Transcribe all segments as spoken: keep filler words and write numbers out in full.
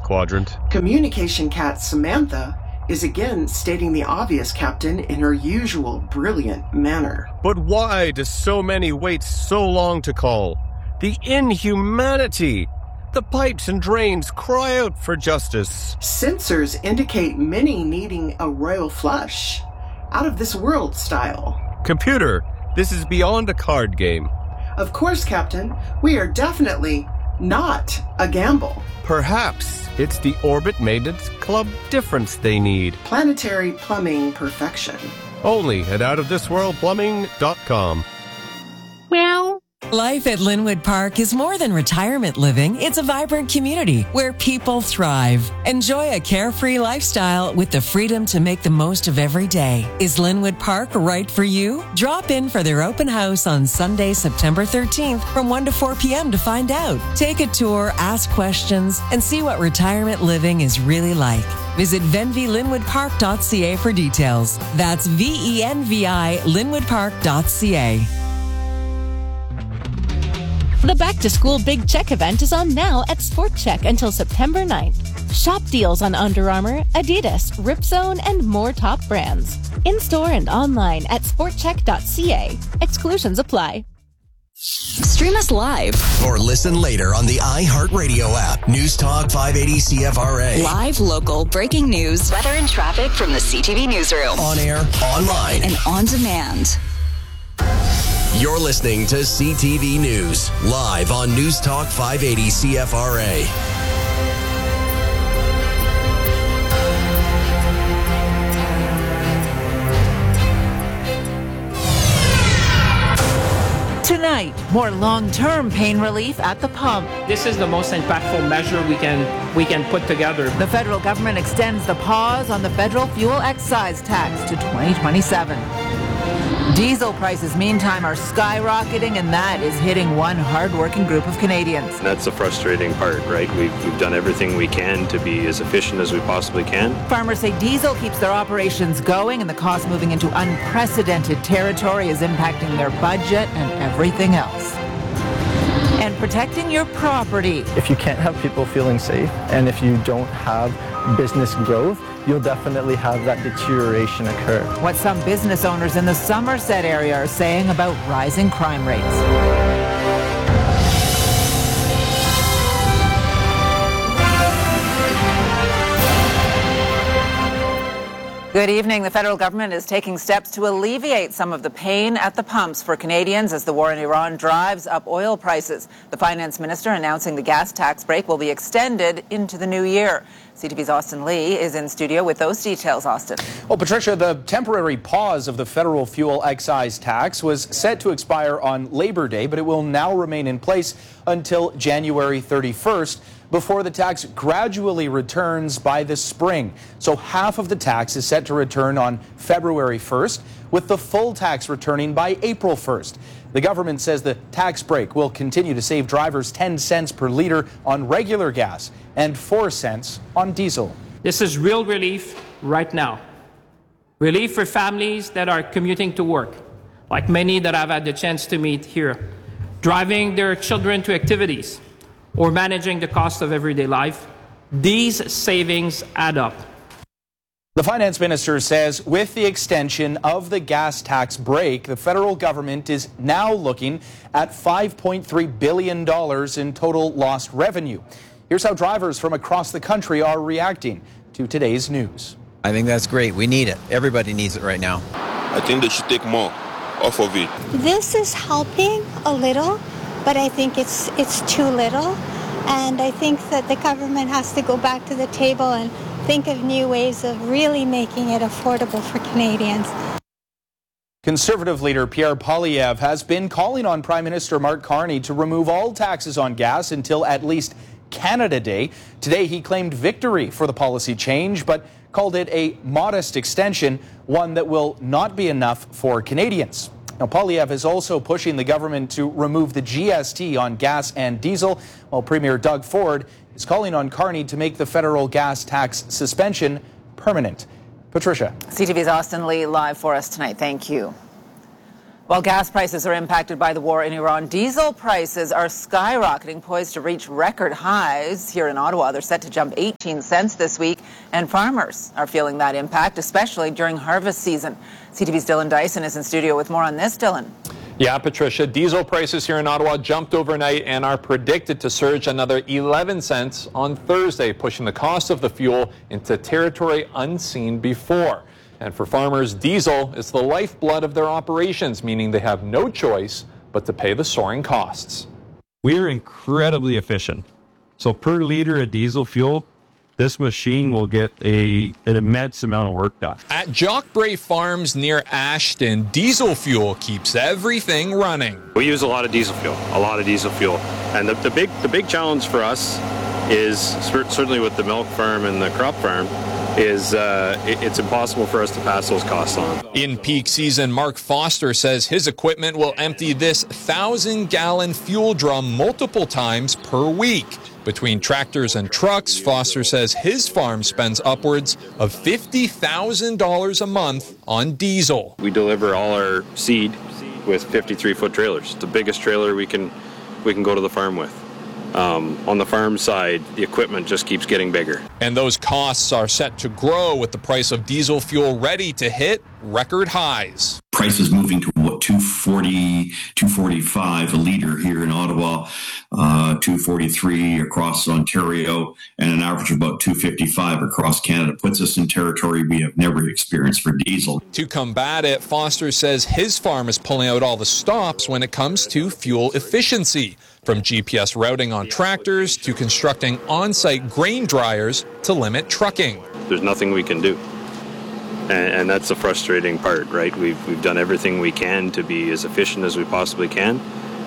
quadrant. Communication cat Samantha is again stating the obvious, Captain, in her usual brilliant manner. But why do so many wait so long to call? The inhumanity! The pipes and drains cry out for justice. Sensors indicate many needing a royal flush. Out of this world style. Computer, this is beyond a card game. Of course, Captain. We are definitely not a gamble. Perhaps it's the Orbit Maintenance Club difference they need. Planetary plumbing perfection. Only at out of this world plumbing dot com. Meow. Life at Linwood Park is more than retirement living. It's a vibrant community where people thrive. Enjoy a carefree lifestyle with the freedom to make the most of every day. Is Linwood Park right for you? Drop in for their open house on Sunday, September thirteenth from one to four p.m. to find out. Take a tour, ask questions, and see what retirement living is really like. Visit venvi linwood park dot c a for details. That's V E N V I linwood park dot c a. The Back to School Big Check event is on now at Sport Check until September ninth. Shop deals on Under Armour, Adidas, Ripzone, and more top brands. In-store and online at sport check dot c a. Exclusions apply. Stream us live or listen later on the iHeartRadio app. News Talk five eighty C F R A. Live, local, breaking news, weather and traffic from the C T V newsroom. On air, online, and on demand. You're listening to C T V News, live on News Talk five eighty C F R A. Tonight, more long-term pain relief at the pump. This is the most impactful measure we can we can put together. The federal government extends the pause on the federal fuel excise tax to twenty twenty-seven. Diesel prices, meantime, are skyrocketing, and that is hitting one hard-working group of Canadians. That's the frustrating part, right? We've, we've done everything we can to be as efficient as we possibly can. Farmers say diesel keeps their operations going, and the cost moving into unprecedented territory is impacting their budget and everything else. And protecting your property. If you can't have people feeling safe, and if you don't have business growth, you'll definitely have that deterioration occur. What some business owners in the Somerset area are saying about rising crime rates. Good evening. The federal government is taking steps to alleviate some of the pain at the pumps for Canadians as the war in Iran drives up oil prices. The finance minister announcing the gas tax break will be extended into the new year. C T V's Austin Lee is in studio with those details. Austin. Well, Patricia, the temporary pause of the federal fuel excise tax was set to expire on Labor Day, but it will now remain in place until January thirty-first. Before the tax gradually returns by the spring. So half of the tax is set to return on February first, with the full tax returning by April first. The government says the tax break will continue to save drivers ten cents per liter on regular gas and four cents on diesel. This is real relief right now. Relief for families that are commuting to work, like many that I've had the chance to meet here, driving their children to activities, or managing the cost of everyday life. These savings add up. The finance minister says with the extension of the gas tax break, the federal government is now looking at five point three billion dollars in total lost revenue. Here's how drivers from across the country are reacting to today's news. I think that's great. We need it. Everybody needs it right now. I think they should take more off of it. This is helping a little, but I think it's it's too little, and I think that the government has to go back to the table and think of new ways of really making it affordable for Canadians. Conservative leader Pierre Poilievre has been calling on Prime Minister Mark Carney to remove all taxes on gas until at least Canada Day. Today he claimed victory for the policy change, but called it a modest extension, one that will not be enough for Canadians. Now, Poilievre is also pushing the government to remove the G S T on gas and diesel, while Premier Doug Ford is calling on Carney to make the federal gas tax suspension permanent. Patricia. C T V's Austin Lee live for us tonight. Thank you. While gas prices are impacted by the war in Iran, diesel prices are skyrocketing, poised to reach record highs. Here in Ottawa, they're set to jump eighteen cents this week, and farmers are feeling that impact, especially during harvest season. C T V's Dylan Dyson is in studio with more on this. Dylan. Yeah, Patricia, diesel prices here in Ottawa jumped overnight and are predicted to surge another eleven cents on Thursday, pushing the cost of the fuel into territory unseen before. And for farmers, diesel is the lifeblood of their operations, meaning they have no choice but to pay the soaring costs. We're incredibly efficient. So per liter of diesel fuel, this machine will get a, an immense amount of work done. At Jock Bray Farms near Ashton, diesel fuel keeps everything running. We use a lot of diesel fuel, a lot of diesel fuel. And the, the big the big challenge for us is, certainly with the milk farm and the crop farm, is uh, it, it's impossible for us to pass those costs on. In peak season, Mark Foster says his equipment will empty this thousand-gallon fuel drum multiple times per week. Between tractors and trucks, Foster says his farm spends upwards of fifty thousand dollars a month on diesel. We deliver all our seed with fifty-three foot trailers. The biggest trailer we can we can go to the farm with. Um, on the farm side, the equipment just keeps getting bigger. And those costs are set to grow with the price of diesel fuel ready to hit record highs. Prices moving to what, two forty, two forty-five a litre here in Ottawa, uh, two forty-three across Ontario, and an average of about two fifty-five across Canada puts us in territory we have never experienced for diesel. To combat it, Foster says his farm is pulling out all the stops when it comes to fuel efficiency, from G P S routing on tractors to constructing on-site grain dryers to limit trucking. There's nothing we can do. And, and that's the frustrating part, right? We've, we've done everything we can to be as efficient as we possibly can,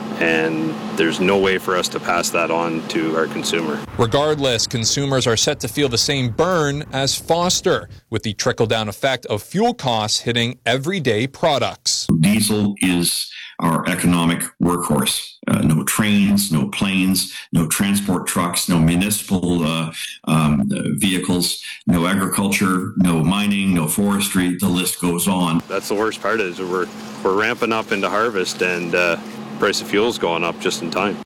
and there's no way for us to pass that on to our consumer. Regardless, consumers are set to feel the same burn as Foster, with the trickle-down effect of fuel costs hitting everyday products. Diesel is our economic workhorse. Uh, no trains, no planes, no transport trucks, no municipal uh, um, vehicles, no agriculture, no mining, no forestry. The list goes on. That's the worst part is we're we're ramping up into harvest, and uh, price of fuel's going up just in time.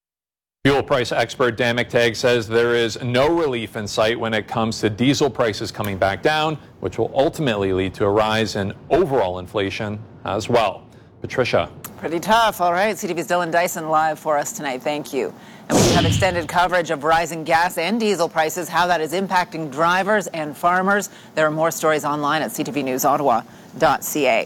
Fuel price expert Dan McTagg says there is no relief in sight when it comes to diesel prices coming back down, which will ultimately lead to a rise in overall inflation as well. Patricia. Pretty tough. All right. C T V's Dylan Dyson live for us tonight. Thank you. And we have extended coverage of rising gas and diesel prices, how that is impacting drivers and farmers. There are more stories online at c t v news ottawa dot c a.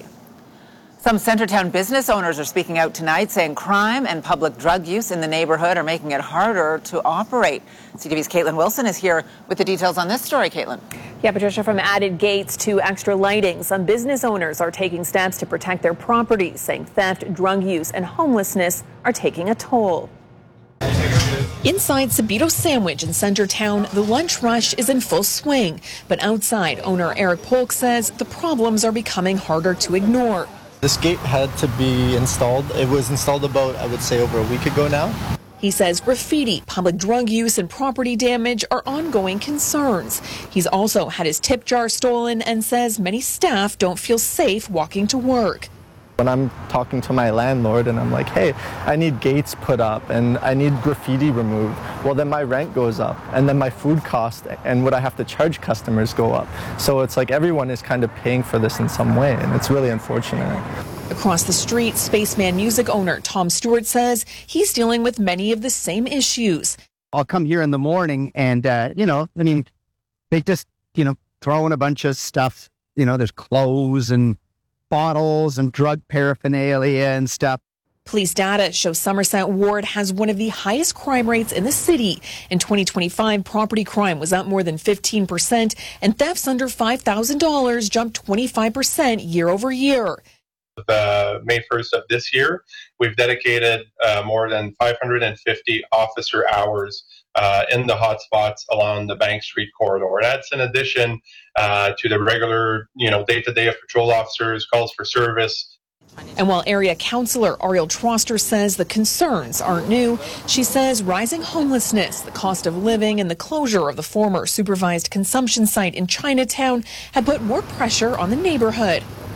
Some Centretown business owners are speaking out tonight, saying crime and public drug use in the neighborhood are making it harder to operate. C T V's Caitlin Wilson is here with the details on this story. Caitlin. Yeah, Patricia, from added gates to extra lighting, some business owners are taking steps to protect their properties, saying theft, drug use, and homelessness are taking a toll. Inside Sabito Sandwich in Centretown, the lunch rush is in full swing. But outside, owner Eric Polk says the problems are becoming harder to ignore. This gate had to be installed. It was installed about, I would say, over a week ago now. He says graffiti, public drug use, and property damage are ongoing concerns. He's also had his tip jar stolen and says many staff don't feel safe walking to work. When I'm talking to my landlord and I'm like, hey, I need gates put up and I need graffiti removed, well, then my rent goes up and then my food cost and what I have to charge customers go up. So it's like everyone is kind of paying for this in some way, and it's really unfortunate. Across the street, Spaceman music owner Tom Stewart says he's dealing with many of the same issues. I'll come here in the morning and, uh, you know, I mean, they just, you know, throw in a bunch of stuff. You know, there's clothes and bottles and drug paraphernalia and stuff. Police data shows Somerset Ward has one of the highest crime rates in the city. In twenty twenty-five, property crime was up more than fifteen percent, and thefts under five thousand dollars jumped twenty-five percent year over year. Uh, May first of this year, we've dedicated uh, more than five hundred fifty officer hours uh, in the hotspots along the Bank Street corridor. That's in addition uh, to the regular, you know, day-to-day of patrol officers, calls for service. And while area councillor Ariel Troster says the concerns aren't new, she says rising homelessness, the cost of living, and the closure of the former supervised consumption site in Chinatown have put more pressure on the neighborhood.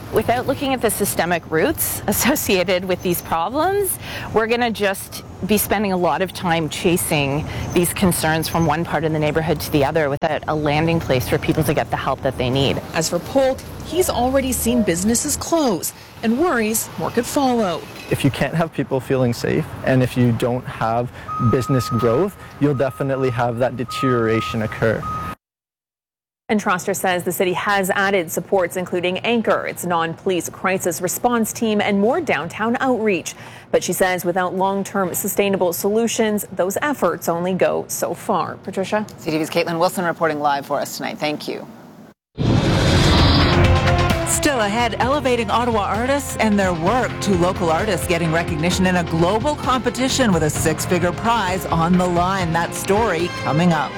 without looking at the systemic roots associated with these problems, we're going to just be spending a lot of time chasing these concerns from one part of the neighborhood to the other without a landing place for people to get the help that they need. As for Polk, he's already seen businesses close and worries more could follow. If you can't have people feeling safe and if you don't have business growth, you'll definitely have that deterioration occur. And Troster says the city has added supports including Anchor, its non-police crisis response team, and more downtown outreach. But she says without long-term sustainable solutions, those efforts only go so far. Patricia? C T V's Caitlin Wilson reporting live for us tonight. Thank you. Still ahead, elevating Ottawa artists and their work. Two local artists getting recognition in a global competition with a six-figure prize on the line. That story coming up.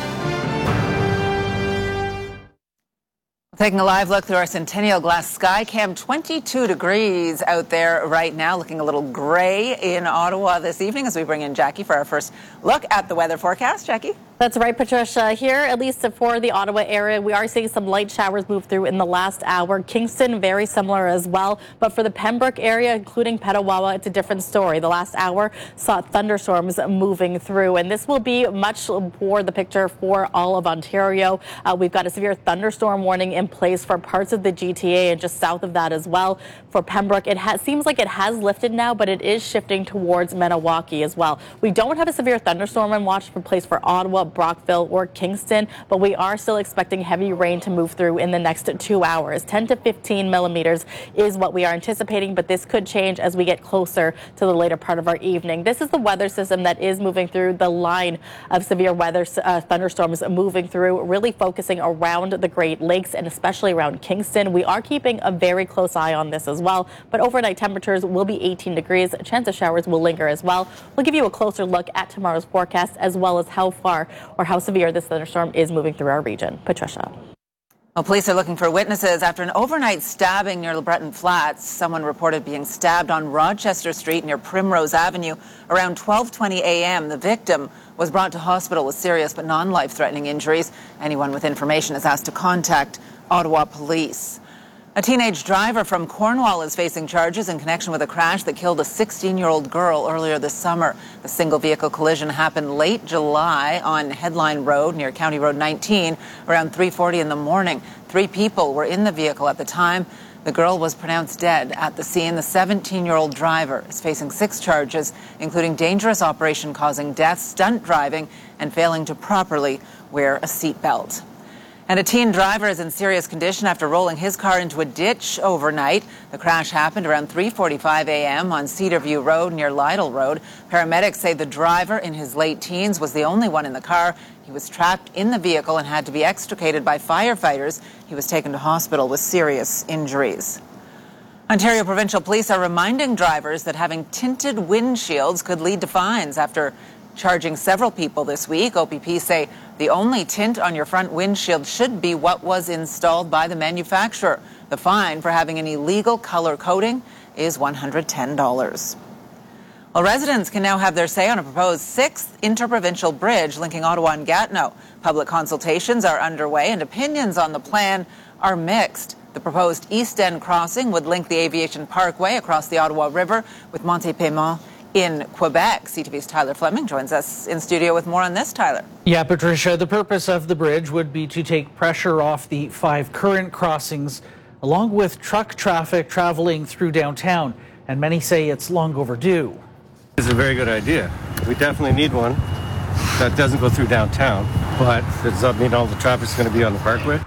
Taking a live look through our Centennial Glass Skycam, twenty-two degrees out there right now, looking a little gray in Ottawa this evening as we bring in Jackie for our first look at the weather forecast. Jackie? That's right, Patricia. Here, at least for the Ottawa area, we are seeing some light showers move through in the last hour. Kingston, very similar as well. But for the Pembroke area, including Petawawa, it's a different story. The last hour saw thunderstorms moving through, and this will be much more the picture for all of Ontario. Uh, we've got a severe thunderstorm warning in place for parts of the G T A and just south of that as well. For Pembroke, it has, seems like it has lifted now, but it is shifting towards Maniwaki as well. We don't have a severe thunderstorm in watch for place for Ottawa, Brockville, or Kingston, but we are still expecting heavy rain to move through in the next two hours. ten to fifteen millimeters is what we are anticipating, but this could change as we get closer to the later part of our evening. This is the weather system that is moving through the line of severe weather uh, thunderstorms moving through, really focusing around the Great Lakes and especially around Kingston. We are keeping a very close eye on this as well, but overnight temperatures will be eighteen degrees. A chance of showers will linger as well. We'll give you a closer look at tomorrow's forecast as well as how far or how severe this thunderstorm is moving through our region. Patricia. Well, police are looking for witnesses after an overnight stabbing near LeBreton Flats. Someone reported being stabbed on Rochester Street near Primrose Avenue around twelve twenty a m The victim was brought to hospital with serious but non-life-threatening injuries. Anyone with information is asked to contact Ottawa Police. A teenage driver from Cornwall is facing charges in connection with a crash that killed a sixteen-year-old girl earlier this summer. The single-vehicle collision happened late July on Headline Road near County Road nineteen around three forty in the morning. Three people were in the vehicle at the time. The girl was pronounced dead at the scene. The seventeen-year-old driver is facing six charges, including dangerous operation causing death, stunt driving, and failing to properly wear a seatbelt. And a teen driver is in serious condition after rolling his car into a ditch overnight. The crash happened around three forty-five a m on Cedarview Road near Lytle Road. Paramedics say the driver in his late teens was the only one in the car. He was trapped in the vehicle and had to be extricated by firefighters. He was taken to hospital with serious injuries. Ontario Provincial Police are reminding drivers that having tinted windshields could lead to fines after charging several people this week. O P P say the only tint on your front windshield should be what was installed by the manufacturer. The fine for having an illegal color coating is one hundred ten dollars. Well, residents can now have their say on a proposed sixth interprovincial bridge linking Ottawa and Gatineau. Public consultations are underway and opinions on the plan are mixed. The proposed East End crossing would link the Aviation Parkway across the Ottawa River with Monte-Paiement in Quebec. C T V's Tyler Fleming joins us in studio with more on this. Tyler. Yeah, Patricia, the purpose of the bridge would be to take pressure off the five current crossings, along with truck traffic traveling through downtown, and many say it's long overdue. It's a very good idea. We definitely need one that doesn't go through downtown, but does that mean all the traffic's going to be on the Parkway?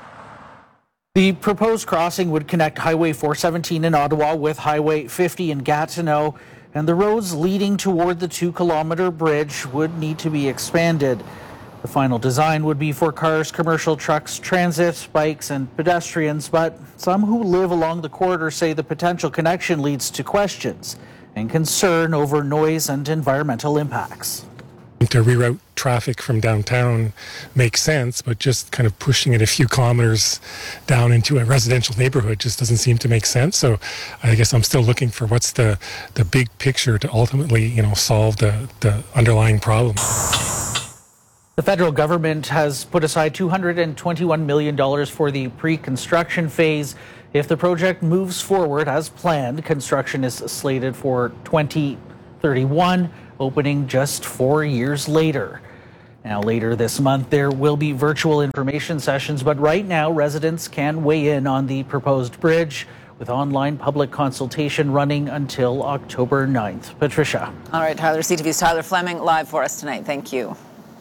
The proposed crossing would connect Highway four seventeen in Ottawa with Highway fifty in Gatineau, and the roads leading toward the two-kilometer bridge would need to be expanded. The final design would be for cars, commercial trucks, transit, bikes, and pedestrians, but some who live along the corridor say the potential connection leads to questions and concern over noise and environmental impacts. To reroute traffic from downtown makes sense, but just kind of pushing it a few kilometers down into a residential neighborhood just doesn't seem to make sense. So I guess I'm still looking for what's the, the big picture to ultimately, you know, solve the, the underlying problem. The federal government has put aside two hundred twenty-one million dollars for the pre-construction phase. If the project moves forward as planned, construction is slated for twenty thirty-one, opening just four years later. Now, later this month, there will be virtual information sessions, but right now, residents can weigh in on the proposed bridge with online public consultation running until October ninth. Patricia. All right, Tyler, C T V's Tyler Fleming live for us tonight. Thank you.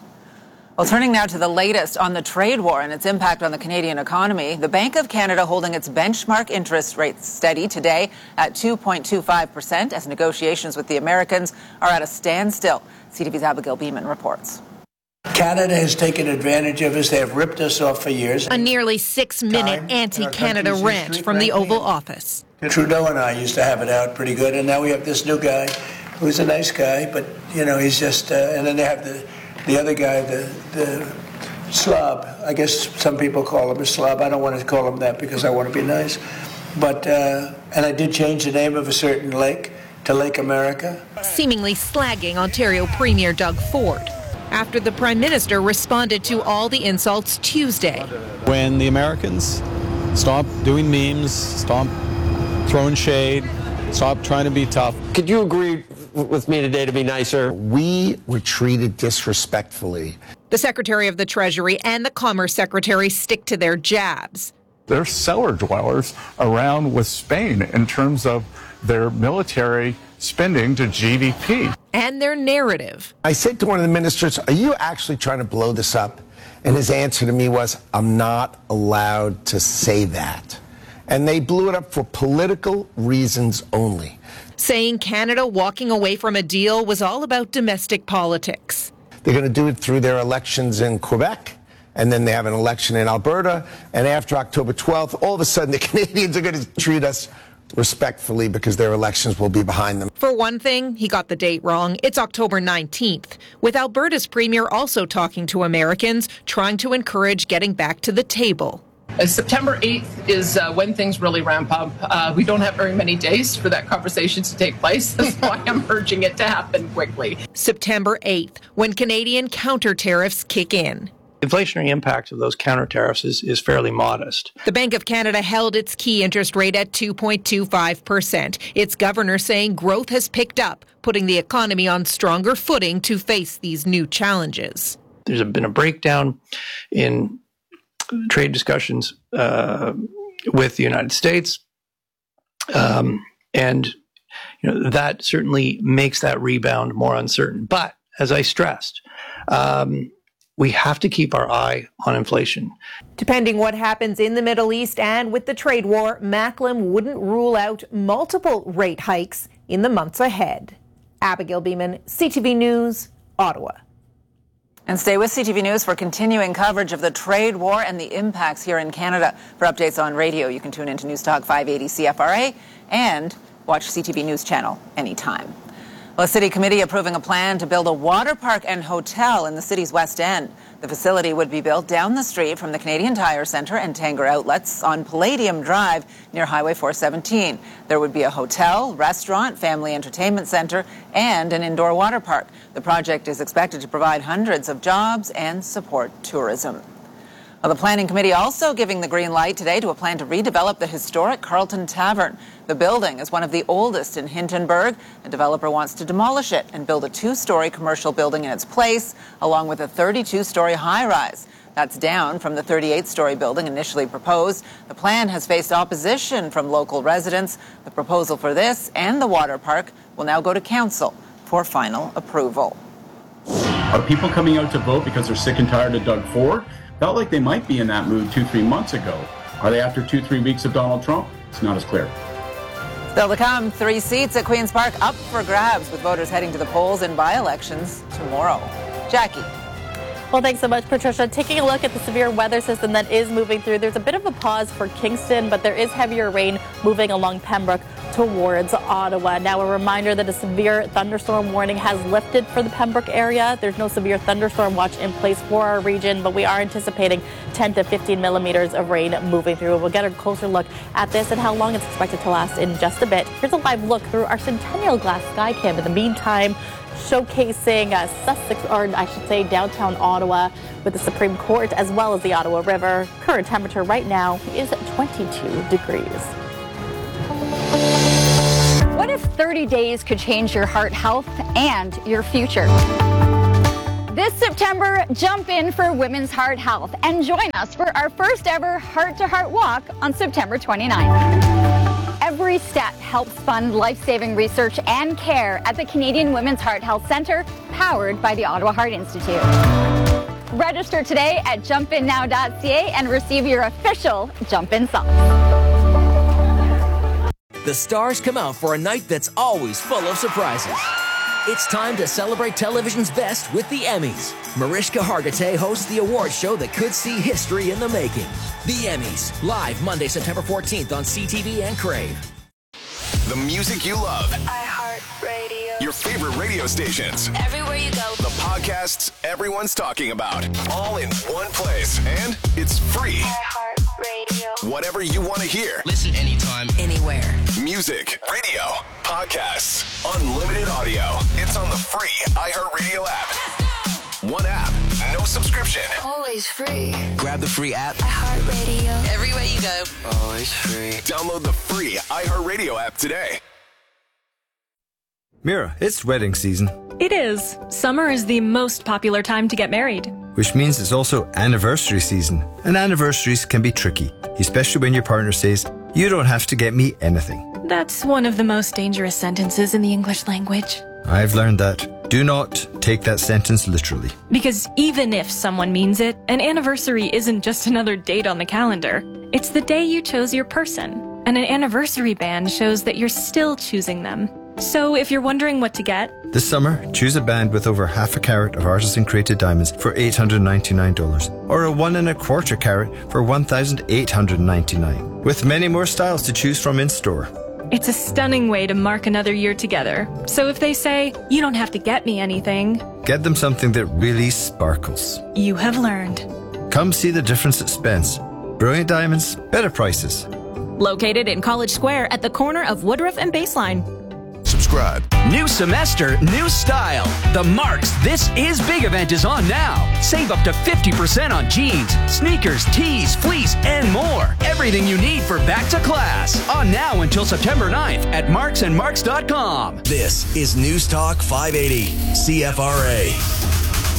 Well, turning now to the latest on the trade war and its impact on the Canadian economy, the Bank of Canada holding its benchmark interest rate steady today at two point two five percent as negotiations with the Americans are at a standstill. C T V's Abigail Beeman reports. Canada has taken advantage of us. They have ripped us off for years. A nearly six-minute anti-Canada rant from the Oval Office. Trudeau and I used to have it out pretty good, and now we have this new guy who's a nice guy, but, you know, he's just, uh, and then they have the, the other guy, the, the slob. I guess some people call him a slob. I don't want to call him that because I want to be nice. But, uh, and I did change the name of a certain lake to Lake America. Seemingly slagging Ontario Premier Doug Ford after the Prime Minister responded to all the insults Tuesday. When the Americans stop doing memes, stop throwing shade, stop trying to be tough. Could you agree with me today to be nicer? We were treated disrespectfully. The Secretary of the Treasury and the Commerce Secretary stick to their jabs. They're cellar dwellers around with Spain in terms of their military spending to G D P. And their narrative. I said to one of the ministers, are you actually trying to blow this up? And his answer to me was, I'm not allowed to say that. And they blew it up for political reasons only. Saying Canada walking away from a deal was all about domestic politics. They're going to do it through their elections in Quebec, and then they have an election in Alberta, and after October twelfth, all of a sudden the Canadians are going to treat us respectfully because their elections will be behind them. For one thing, he got the date wrong. It's October nineteenth, with Alberta's premier also talking to Americans, trying to encourage getting back to the table. Uh, September eighth is uh, when things really ramp up. Uh, we don't have very many days for that conversation to take place. That's why I'm urging it to happen quickly. September eighth, when Canadian counter tariffs kick in. Inflationary impact of those counter tariffs is, is fairly modest. The Bank of Canada held its key interest rate at two point two five percent. Its governor saying growth has picked up, putting the economy on stronger footing to face these new challenges. There's been a breakdown in trade discussions uh, with the United States, um, and you know that certainly makes that rebound more uncertain. But as I stressed, um, we have to keep our eye on inflation. Depending what happens in the Middle East and with the trade war, Macklem wouldn't rule out multiple rate hikes in the months ahead. Abigail Beeman, C T V News, Ottawa. And stay with C T V News for continuing coverage of the trade war and the impacts here in Canada. For updates on radio, you can tune into News Talk five eighty C F R A and watch C T V News channel anytime. Well, a city committee approving a plan to build a water park and hotel in the city's West End. The facility would be built down the street from the Canadian Tire Centre and Tanger Outlets on Palladium Drive near Highway four seventeen. There would be a hotel, restaurant, family entertainment centre, and an indoor water park. The project is expected to provide hundreds of jobs and support tourism. Well, the Planning Committee also giving the green light today to a plan to redevelop the historic Carlton Tavern. The building is one of the oldest in Hintonburg. A developer wants to demolish it and build a two-story commercial building in its place, along with a thirty-two-story high-rise. That's down from the thirty-eight-story building initially proposed. The plan has faced opposition from local residents. The proposal for this and the water park will now go to council for final approval. Are people coming out to vote because they're sick and tired of Doug Ford? Felt like they might be in that mood two, three months ago. Are they after two, three weeks of Donald Trump? It's not as clear. Still to come, three seats at Queen's Park up for grabs with voters heading to the polls in by-elections tomorrow. Jackie. Well, thanks so much, Patricia. Taking a look at the severe weather system that is moving through, there's a bit of a pause for Kingston, but there is heavier rain moving along Pembroke towards Ottawa. Now, a reminder that a severe thunderstorm warning has lifted for the Pembroke area. There's no severe thunderstorm watch in place for our region, but we are anticipating ten to fifteen millimeters of rain moving through. We'll get a closer look at this and how long it's expected to last in just a bit. Here's a live look through our Centennial Glass Sky Cam. In the meantime, showcasing uh, Sussex, or I should say downtown Ottawa, with the Supreme Court as well as the Ottawa River. Current temperature right now is twenty-two degrees. What if thirty days could change your heart health and your future? This September, jump in for Women's Heart Health and join us for our first ever heart-to-heart walk on September twenty-ninth. Every step helps fund life-saving research and care at the Canadian Women's Heart Health Centre, powered by the Ottawa Heart Institute. Register today at jump in now dot c a and receive your official Jump In socks. The stars come out for a night that's always full of surprises. It's time to celebrate television's best with the Emmys. Mariska Hargitay hosts the award show that could see history in the making. The Emmys, live Monday, September fourteenth on C T V and Crave. The music you love. iHeartRadio. Your favorite radio stations. Everywhere you go. The podcasts everyone's talking about. All in one place. And it's free. iHeartRadio. Whatever you want to hear. Listen anytime, anywhere. Music, radio, podcasts, unlimited audio. It's on the free iHeartRadio app. One app, no subscription. Always free. Grab the free app. iHeartRadio. Everywhere you go. Always free. Download the free iHeartRadio app today. Mira, it's wedding season. It is. Summer is the most popular time to get married. Which means it's also anniversary season. And anniversaries can be tricky, especially when your partner says, "You don't have to get me anything." That's one of the most dangerous sentences in the English language. I've learned that. Do not take that sentence literally. Because even if someone means it, an anniversary isn't just another date on the calendar. It's the day you chose your person. And an anniversary band shows that you're still choosing them. So if you're wondering what to get, this summer, choose a band with over half a carat of artisan-created diamonds for eight hundred ninety-nine dollars, or a one and a quarter carat for one thousand eight hundred ninety-nine dollars, with many more styles to choose from in store. It's a stunning way to mark another year together. So if they say, "You don't have to get me anything," get them something that really sparkles. You have learned. Come see the difference at Spence. Brilliant diamonds, better prices. Located in College Square at the corner of Woodruff and Baseline. Subscribe. New semester, new style. The Marks This Is Big event is on now. Save up to fifty percent on jeans, sneakers, tees, fleece, and more. Everything you need for back to class. On now until September ninth at marks and marks dot com. This is News Talk five eighty, C F R A.